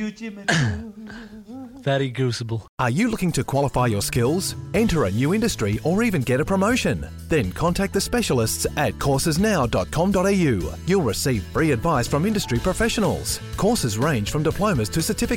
Very crucible. Are you looking to qualify your skills, enter a new industry, or even get a promotion? Then contact the specialists at coursesnow.com.au. You'll receive free advice from industry professionals. Courses range from diplomas to certificates